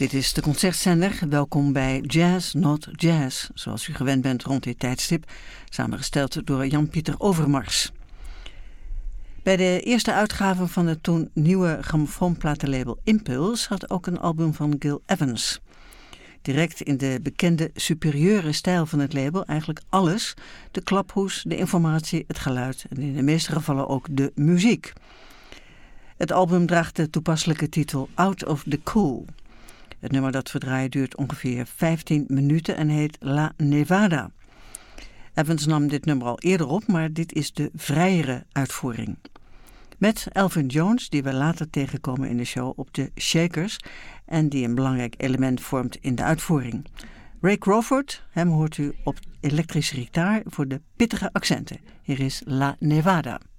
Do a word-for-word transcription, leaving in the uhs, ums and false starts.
Dit is de Concertzender. Welkom bij Jazz Not Jazz, zoals u gewend bent rond dit tijdstip, samengesteld door Jan-Pieter Overmars. Bij de eerste uitgave van het toen nieuwe grammofoonplatenlabel Impulse had ook een album van Gil Evans. Direct in de bekende superieure stijl van het label eigenlijk alles, de klaphoes, de informatie, het geluid en in de meeste gevallen ook de muziek. Het album draagt de toepasselijke titel Out of the Cool. Het nummer dat we draaien duurt ongeveer vijftien minuten en heet La Nevada. Evans nam dit nummer al eerder op, maar dit is de vrijere uitvoering. Met Elvin Jones, die we later tegenkomen in de show op de Shakers en die een belangrijk element vormt in de uitvoering. Ray Crawford, hem hoort u op elektrische gitaar voor de pittige accenten. Hier is La Nevada.